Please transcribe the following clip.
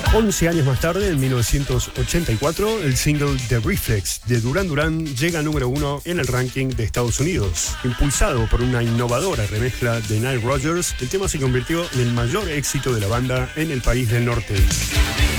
11 años más tarde, en 1984, el single The Reflex de Duran Duran llega número 1 en el ranking de Estados Unidos. Impulsado por una innovadora remezcla de Nile Rodgers, el tema se convirtió en el mayor éxito de la banda en el país del norte.